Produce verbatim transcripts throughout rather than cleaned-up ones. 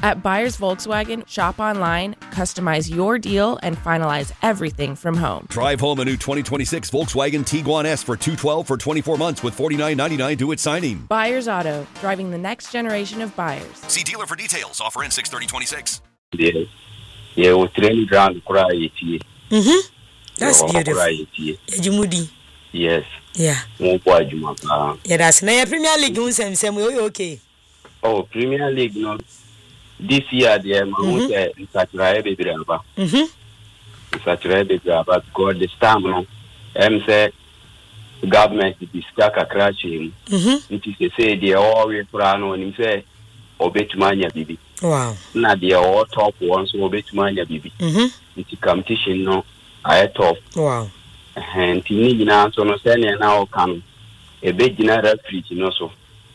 At Buyers Volkswagen, shop online, customize your deal, and finalize everything from home. Drive home a new twenty twenty-six Volkswagen Tiguan S for two hundred twelve for twenty-four months with forty-nine ninety-nine due at signing. Buyers Auto, driving the next generation of buyers. See dealer for details. Offer ends six thirty twenty-six. Yeah, yeah, we train ground cry. Mhm. That's beautiful. Ejumudi. Yes. Yeah. Mo kwa juma. Yeah, that's na Premier League un sem sem we okay. Oh, Premier League no. This year the man say Saturday be braba. Mhm. Saturday be braba because the stamp no. Em say government is stuck a crashing. Mhm. It is say the all we plan on him say obetumanya bibi. Wow. Na the all top ones obetumanya bibi. Mhm. It's competition no. I top. Wow. And ni nyina so no say na o kan e be gina referee no so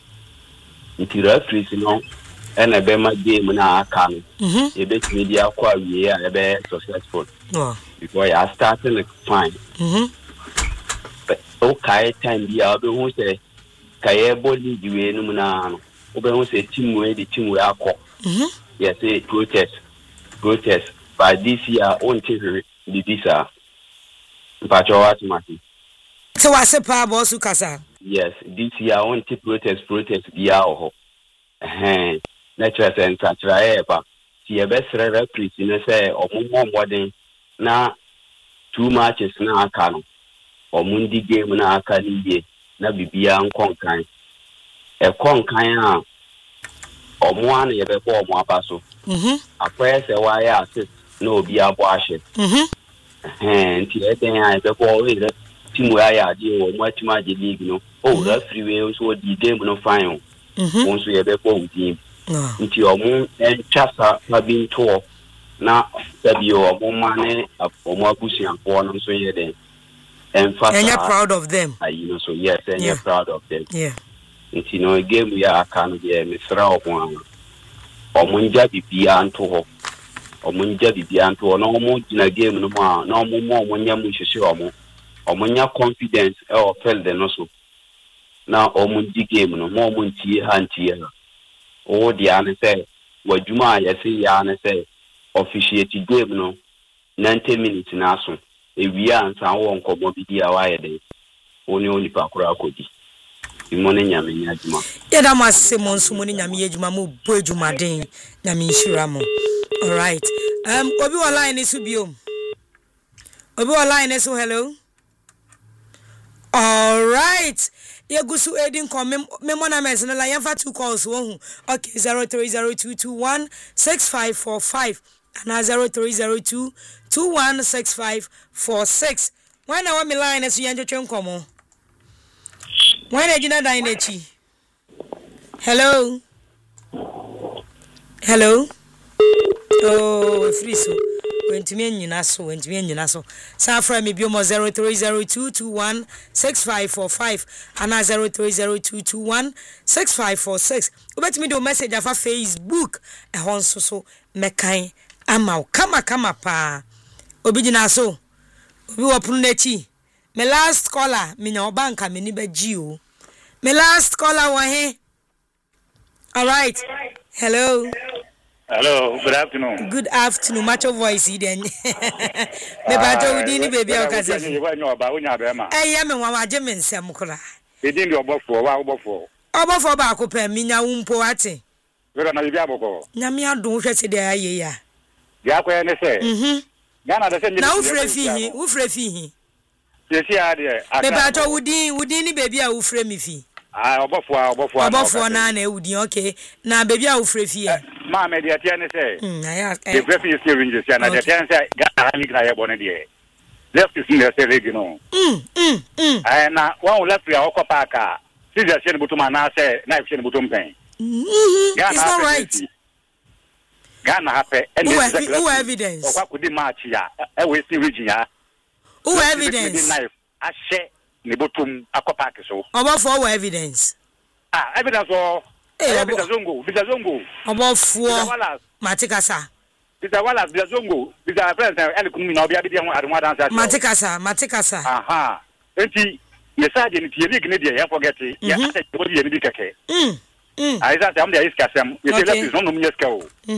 nti referee no and e be ma game na aka no Mhm. e be media kwa wie a e be successful. Wow. Because I started fine. Mhm. But okay time bi a be hu say kai body diwe no na no o be hu say team we the team we akọ. Mhm. Yes, say protest protest but this year on T V the visa Pacho Atmati. So what's a pa boss kasa? Yes, this year I want to protest, protest via ho. Eh, natural sense atra eba. Si ebe sere referee na say omo mo den na two matches na aka no. Omo ndi game na aka ni ye na bibia nkonkan. E konkan a omo an ye be bo omo abaso. Mhm. Akwa se wa ya assist na obi abo ahye. Mhm. Eh, nti e den a be bo we team we are dey o mo team age league no o referee we so di game no fine Mhm. won so ye be ko team Ah. nti o mo en chasa na bi to na sabi o mo mane o mo abusianfo no so ye den en fa And you're proud of them. ah you know so yes and Yeah. you're proud of them Yeah. nti no game we are kan dey me sra o ko an o mo nja bibia nto ho o mo nja bibia nto no mo gina game no ma na mo mo mo nya mo hwehwe o mo omunya confidence e o fel de no so na omundi game no mo omuntie ha ntie ha o de ane say wadwuma ya say ya ane say officiate game no ninety minutes na so e wi ansa wo nkomo bidi a wa ye de oni oni pa kura akodi imone nyame nya adwuma Yeah, that must say monsu mo ni nyame adwuma mo bo adwuma den nyame nhyira mo. All right. Um obi online isu biom. Obi online isu hello. All right. Yegusu edin come memo na message na yan fa two calls wo. Okay, zero three zero two two one six five four five and zero three zero two two one six five four six. When I want me line is yan twetwe nkomo. When I gina dan echi. Hello. Hello. Oh, free so. Wentumi nyina so, wentumi nyina so. Sa fra me biomo zero three zero two two one six five four five and zero three zero two two one six five four six. Obetumi do message afa Facebook e hon so so mekan ama kama kama pa. Obi gina so. Obi wopunu nachi. Me last caller, me nya obanka me ni baji o. Me last caller wa he. All right. Hello. Hello, good afternoon. Good afternoon. Much of voice then. Me bato wudi ni baby okase. Eh ya me wa waje me nsem kura. E din di obofo wa obofo. Obofo ba ko pa mi nya wumpo ate. Wera na bibi aboko. Nya mi adon hwese de aye ya. Ya ko ne se. Mhm. Ya na de se. Na ufre fihi, ufre fihi. Ye si ade. Me bato wudi, wudi ni baby a ufre mi fi. Ah, obofo, obofo. Obofo na na wudi, okay. Na baby a ufre fi. Ma me de atia ne se. Mm, aya. The referee is hearing this and the atia say ga ani na ye bone de. Left is in the say no. Mm, mm, mm. Eh na one left ya okọ park. See the shene butuma na say na shene butum pen. Mhm. It's not right. Ghana happen and who evidence? Okwa kudi match ya. E we see region ya. Who evidence? Knife. A share ni butum akọ park so. Obofo who evidence? Ah, evidence or Eh, Bizazongo, Bizazongo. Obofo. Matikasa. Biza wala Bizazongo, Biza president ele kumi na obi abi de ho adwa dansa. Matikasa, Matikasa. Aha. Enti message ni tie league ni de ya forget ya ate body ye ni keke. Mm. Mm. Aiza te am de iska sem. Ye te let is no no mnyeska o.